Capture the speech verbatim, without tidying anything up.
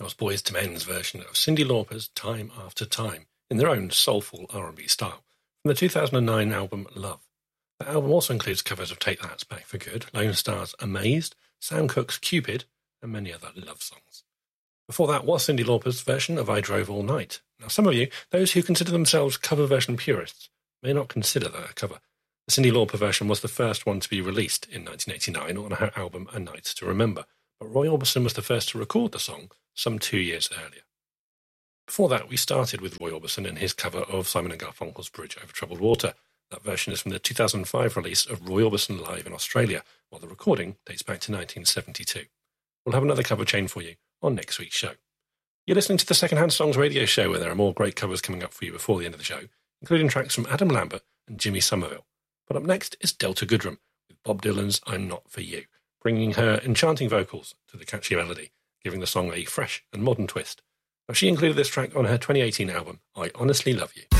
was Boyz two Men's version of Cyndi Lauper's Time After Time in their own soulful R and B style from the two thousand nine album Love. The album also includes covers of Take That's Back for Good, Lone Star's Amazed, Sam Cooke's Cupid, and many other love songs. Before that was Cyndi Lauper's version of I Drove All Night. Now, some of you, those who consider themselves cover version purists, may not consider that a cover. The Cyndi Lauper version was the first one to be released in nineteen eighty-nine on her album A Night to Remember, but Roy Orbison was the first to record the song some two years earlier. Before that, we started with Roy Orbison and his cover of Simon and Garfunkel's Bridge Over Troubled Water. That version is from the two thousand five release of Roy Orbison Live in Australia, while the recording dates back to nineteen seventy-two. We'll have another cover chain for you on next week's show. You're listening to the Secondhand Songs radio show, where there are more great covers coming up for you before the end of the show, including tracks from Adam Lambert and Jimmy Somerville. But up next is Delta Goodrem with Bob Dylan's I'm Not For You, bringing her enchanting vocals to the catchy melody, giving the song a fresh and modern twist. Now, she included this track on her twenty eighteen album, I Honestly Love You.